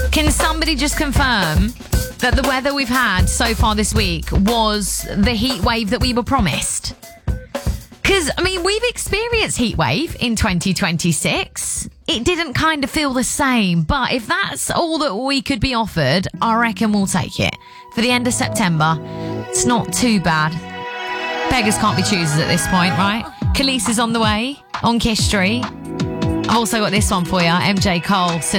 Can somebody just confirm that the weather we've had so far this week was the heat wave that we were promised? Because, I mean, we've experienced heat wave in 2026. It didn't kind of feel the same, but if that's all that we could be offered, I reckon we'll take it. For the end of September, it's not too bad. Beggars can't be choosers at this point, right? Khalees is on the way on Kiss Street. I've also got this one for you, MJ Cole.